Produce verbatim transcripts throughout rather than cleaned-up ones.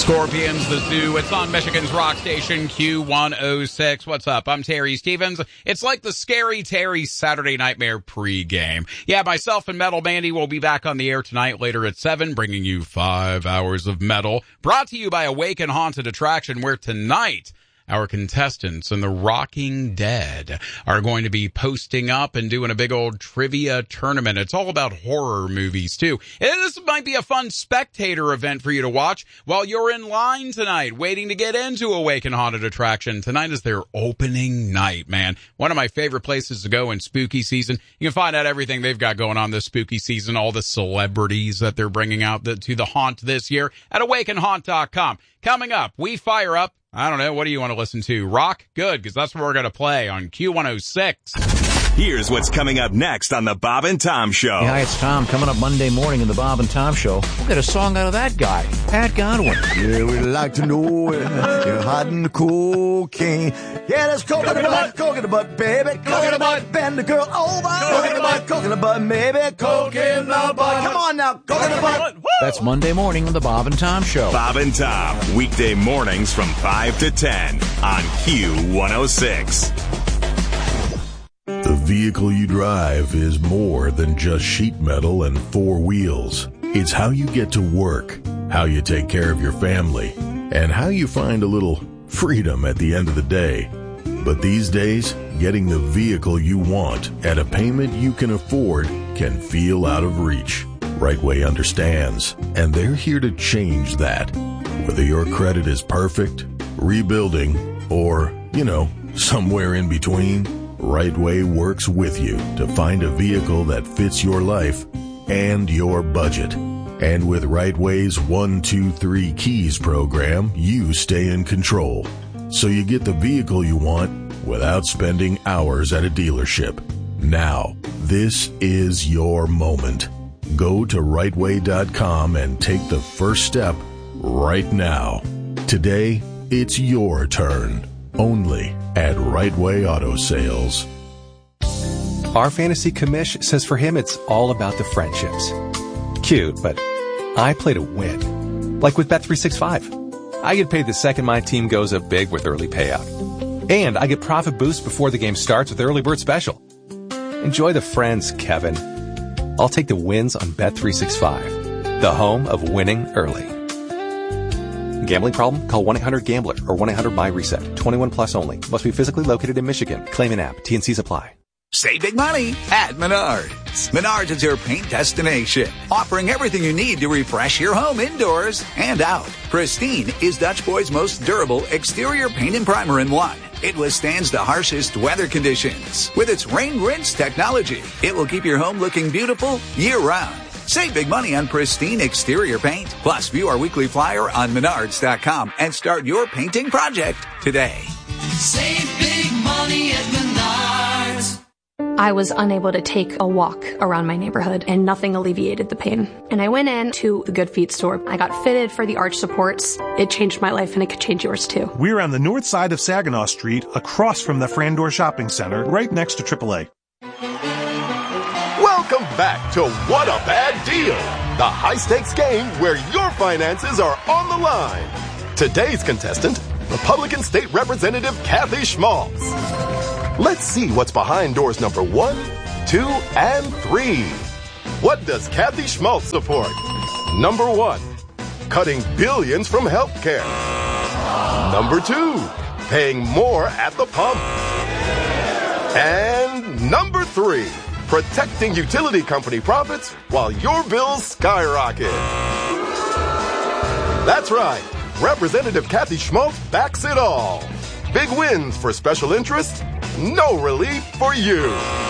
Scorpions, The Zoo. It's on Michigan's rock station, Q one oh six. What's up? I'm Terry Stevens. It's like the Scary Terry Saturday Nightmare pregame. Yeah, myself and Metal Mandy will be back on the air tonight later at seven, bringing you five hours of metal. Brought to you by Awaken Haunted Attraction, where tonight our contestants and the Rocking Dead are going to be posting up and doing a big old trivia tournament. It's all about horror movies, too. And this might be a fun spectator event for you to watch while you're in line tonight, waiting to get into Awaken Haunted Attraction. Tonight is their opening night, man. One of my favorite places to go in spooky season. You can find out everything they've got going on this spooky season, all the celebrities that they're bringing out to the haunt this year at awaken haunt dot com. Coming up, we fire up, I don't know, what do you want to listen to? Rock? Good, because that's what we're going to play on Q one oh six. Here's what's coming up next on the Bob and Tom Show. Hey, hi, it's Tom. Coming up Monday morning in the Bob and Tom Show, we'll get a song out of that guy, Pat Godwin. Yeah, we'd like to know if you're hiding the cocaine. Yeah, there's coke in the butt, coke in the butt, baby. Coke in the butt, bend the girl over. Coke in the butt, coke in the butt, maybe. Coke in the butt. Come on now, coke in the butt. That's Monday morning on the Bob and Tom Show. Bob and Tom, weekday mornings from five to ten on Q one oh six. The vehicle you drive is more than just sheet metal and four wheels. It's how you get to work, how you take care of your family, and how you find a little freedom at the end of the day. But these days, getting the vehicle you want at a payment you can afford can feel out of reach. Rightway understands, and they're here to change that. Whether your credit is perfect, rebuilding, or, you know, somewhere in between, Rightway works with you to find a vehicle that fits your life and your budget. And with Rightway's one two three Keys program, you stay in control. So you get the vehicle you want without spending hours at a dealership. Now, this is your moment. Go to rightway dot com and take the first step right now. Today, it's your turn. Only at Rightway Auto Sales. Our fantasy commish says for him it's all about the friendships. Cute, but I play to win. Like with Bet three sixty-five. I get paid the second my team goes up big with early payout. And I get profit boosts before the game starts with early bird special. Enjoy the friends, Kevin. I'll take the wins on Bet three sixty-five, the home of winning early. Gambling problem? Call one eight hundred gambler or one eight hundred buy reset. twenty-one plus only. Must be physically located in Michigan. Claim an app. T and Cs apply. Save big money at Menards. Menards is your paint destination, offering everything you need to refresh your home indoors and out. Pristine is Dutch Boy's most durable exterior paint and primer in one. It withstands the harshest weather conditions. With its rain rinse technology, it will keep your home looking beautiful year-round. Save big money on pristine exterior paint. Plus, view our weekly flyer on menards dot com and start your painting project today. Save big money at Menards. I was unable to take a walk around my neighborhood, and nothing alleviated the pain. And I went in to the Good Feet store. I got fitted for the arch supports. It changed my life, and it could change yours too. We're on the north side of Saginaw Street, across from the Frandor Shopping Center, right next to triple A. Welcome back to What a Bad Deal, the high-stakes game where your finances are on the line. Today's contestant, Republican State Representative Kathy Schmaltz. Let's see what's behind doors number one, two, and three. What does Kathy Schmaltz support? Number one, cutting billions from healthcare. Number two, paying more at the pump. And number three, protecting utility company profits while your bills skyrocket. That's right. Representative Kathy Schmaltz backs it all. Big wins for special interests, no relief for you.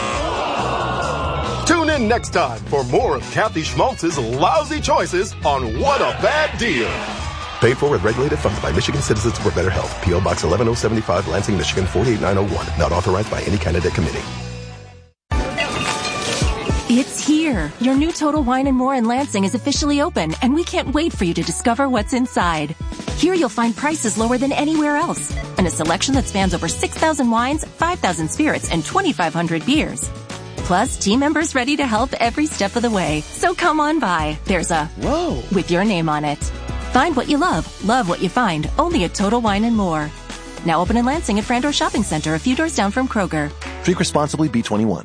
Tune in next time for more of Kathy Schmaltz's lousy choices on What a Bad Deal. Paid for with regulated funds by Michigan Citizens for Better Health. P O Box eleven oh seventy-five, Lansing, Michigan four eight nine oh one. Not authorized by any candidate committee. It's here. Your new Total Wine and More in Lansing is officially open, and we can't wait for you to discover what's inside. Here you'll find prices lower than anywhere else, and a selection that spans over six thousand wines, five thousand spirits, and twenty-five hundred beers. Plus, team members ready to help every step of the way. So come on by. There's a Whoa with your name on it. Find what you love, love what you find, only at Total Wine and More. Now open in Lansing at Frandor Shopping Center, a few doors down from Kroger. Drink responsibly, B twenty-one.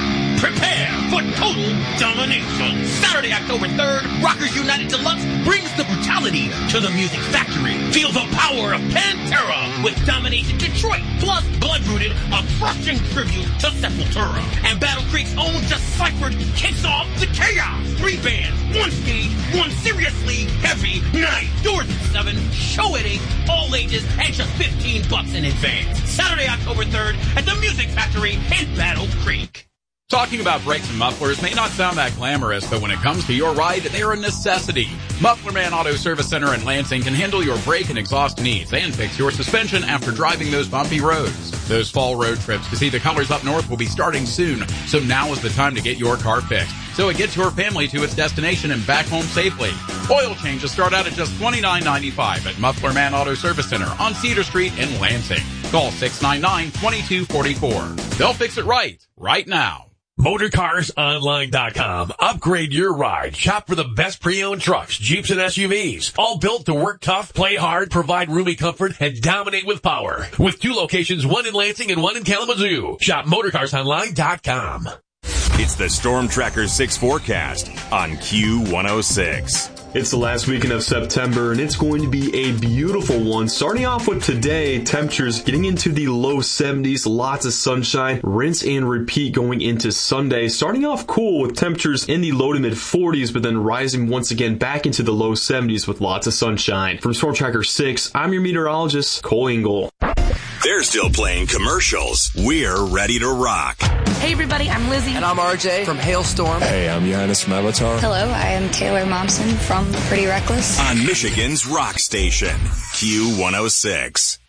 Prepare for total domination. Saturday, October third, Rockers United Deluxe brings the brutality to the Music Factory. Feel the power of Pantera with Domination Detroit, plus Bloodrooted, a crushing tribute to Sepultura. And Battle Creek's own Deciphered kicks off the chaos. Three bands, one stage, one seriously heavy night. Doors at seven, show at eight, all ages, and just fifteen bucks in advance. Saturday, October third at the Music Factory in Battle Creek. Talking about brakes and mufflers may not sound that glamorous, but when it comes to your ride, they're a necessity. Muffler Man Auto Service Center in Lansing can handle your brake and exhaust needs and fix your suspension after driving those bumpy roads. Those fall road trips to see the colors up north will be starting soon, so now is the time to get your car fixed, so it gets your family to its destination and back home safely. Oil changes start out at just twenty-nine ninety-five at Muffler Man Auto Service Center on Cedar Street in Lansing. Call six nine nine, two two four four. They'll fix it right, right now. Motorcars Online dot com. Upgrade your ride. Shop for the best pre-owned trucks, Jeeps, and S U Vs. All built to work tough, play hard, provide roomy comfort, and dominate with power. With two locations, one in Lansing and one in Kalamazoo. Shop Motorcars Online dot com. It's the Storm Tracker six forecast on Q one oh six. It's the last weekend of September, and it's going to be a beautiful one. Starting off with today, temperatures getting into the low seventies, lots of sunshine, rinse and repeat going into Sunday. Starting off cool with temperatures in the low to mid forties, but then rising once again back into the low seventies with lots of sunshine. From Storm Tracker six, I'm your meteorologist, Cole Engel. They're still playing commercials. We're ready to rock. Hey everybody, I'm Lizzie. And I'm R J from Hailstorm. Hey, I'm Johannes from Avatar. Hello, I am Taylor Momsen from The Pretty Reckless. On Michigan's rock station, Q one oh six.